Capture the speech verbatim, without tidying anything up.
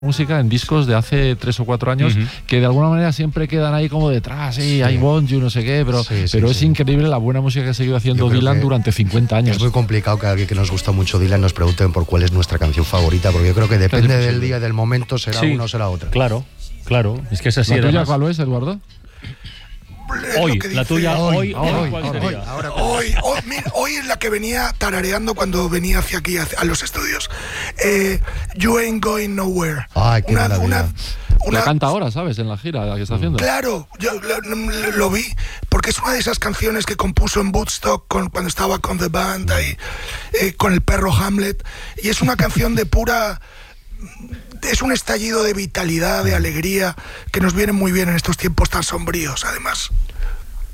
música en discos de hace tres o cuatro años, uh-huh, que de alguna manera siempre quedan ahí como detrás, sí, sí. hay Bon Jovi, no sé qué, pero, sí, sí, pero es sí. increíble la buena música que ha seguido haciendo Dylan durante cincuenta años. Es muy complicado que alguien que nos gusta mucho Dylan nos pregunten por cuál es nuestra canción favorita, porque yo creo que depende claro, del día y del momento, será sí. una o será otra. Claro, claro, es que es así. ¿La tuya cuál es, Eduardo? Hoy, la tuya hoy, hoy, hoy, hoy, hoy, ahora, hoy, hoy, mira, hoy es la que venía tarareando cuando venía hacia aquí, hacia, a los estudios. Eh, You Ain't Going Nowhere. Ay, qué una, una, una, la canta ahora, ¿sabes? En la gira la que está haciendo. Claro, yo lo, lo, lo vi, porque es una de esas canciones que compuso en Woodstock con, cuando estaba con The Band, ahí, eh, con el perro Hamlet, y es una canción de pura... Es un estallido de vitalidad, de alegría, que nos viene muy bien en estos tiempos tan sombríos, además.